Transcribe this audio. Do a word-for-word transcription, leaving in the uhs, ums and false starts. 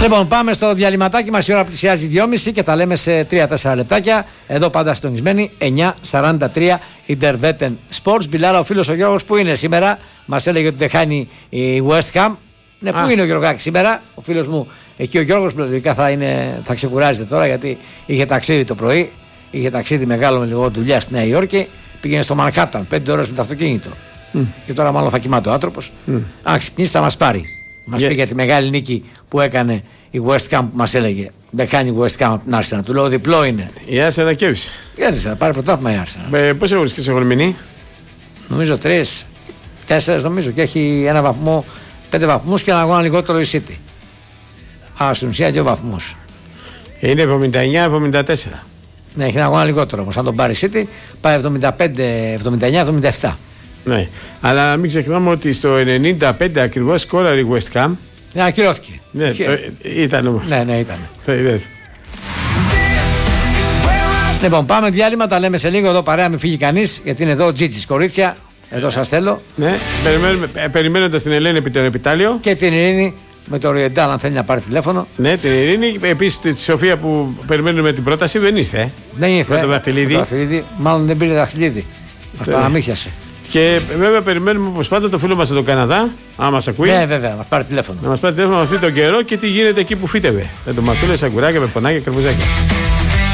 Λοιπόν, πάμε στο διαλυματάκι μας. Η ώρα πλησιάζει δυόμιση και τα λέμε σε τρία τέσσερα λεπτάκια. Εδώ πάντα συντονισμένοι, εννιά σαράντα τρία Interveten Sports. Μπιλάρα, ο φίλος ο Γιώργος που είναι σήμερα. Μας έλεγε ότι δεν χάνει η West Ham. Ναι, πού είναι ο Γιώργος σήμερα, ο φίλος μου. Εκεί ο Γιώργος πλέον θα, είναι, θα ξεκουράζεται τώρα γιατί είχε ταξίδι το πρωί. Είχε ταξίδι μεγάλο με λίγο δουλειά στη Νέα Υόρκη. Πήγαινε στο Μανχάταν πέντε ώρες με το αυτοκίνητο. Mm. Και τώρα μάλλον θα κοιμάται ο άνθρωπος. Mm. Αν ξυπνήσει θα μας πάρει. Μας yeah. πει για τη μεγάλη νίκη που έκανε η West Ham που μας έλεγε. Δεν κάνει η West Ham από την Arsenal. Του λέω διπλό είναι. Η Arsenal κέρδισε. Κέρδισε, θα πάρει πρωτάθλημα η Arsenal. Ε, πώς έχω βρίσκει σε Χολμηνή? Νομίζω τρεις, τέσσερις νομίζω και έχει ένα βαθμό, πέντε βαθμούς και ένα αγώνα λιγότερο η City. Α, στην ουσία δύο βαθμούς. Είναι εβδομήντα εννιά εβδομήντα τέσσερα. Ναι, έχει ένα αγώνα λιγότερο όμως. Αν τον πάρει η City πάει εβδομήντα πέντε εβδομήντα εννιά εβδομήντα επτά. Ναι, αλλά μην ξεχνάμε ότι στο ενενήντα πέντε ακριβώς σκόραρε η West Ham. Ναι, ακυρώθηκε. Ναι, το, ήταν όμως. Ναι, ναι, ήταν. Θα είδες. Λοιπόν, πάμε διάλειμμα, τα λέμε σε λίγο. Εδώ παρέα, μην φύγει κανείς, γιατί είναι εδώ ο Τζίτζης, κορίτσια. Εδώ σας θέλω. Ναι, περιμένοντας την Ελένη επί το επιτάλιο. Και την Ειρήνη με το Ριεντάλ, αν θέλει να πάρει τηλέφωνο. Ναι, την Ειρήνη. Επίσης τη Σοφία που περιμένουμε την πρόταση δεν ήρθε. Δεν ήρθε. Με το δαχτυλίδι. Μάλλον δεν πήρε δαχτυλίδι. Μας παραμύθιασε. Και βέβαια περιμένουμε όπως πάντα το φίλο μας από τον Καναδά, αν μας ακούει. Ναι, βέβαια, να μας πάρει τηλέφωνο. Να μας πάρει τηλέφωνο αυτή τον καιρό και τι γίνεται εκεί που φύτευε. Με το ματούλες, αγκουράκια, με πονάκια, καρπουζάκια.